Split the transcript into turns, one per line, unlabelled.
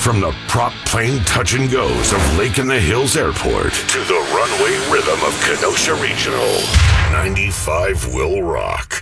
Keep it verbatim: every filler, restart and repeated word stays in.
From the prop plane touch and goes of Lake in the Hills Airport to the runway rhythm of Kenosha Regional, ninety-five will rock.